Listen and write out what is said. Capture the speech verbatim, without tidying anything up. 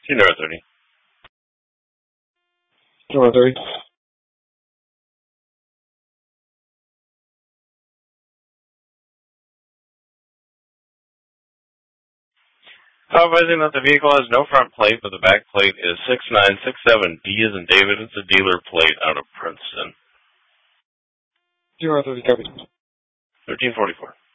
Junior thirty. Junior thirty. Advising that the vehicle has no front plate, but the back plate is six nine six seven D as in David. It's a dealer plate out of Princeton. Junior thirty. Copy. thirteen forty-four.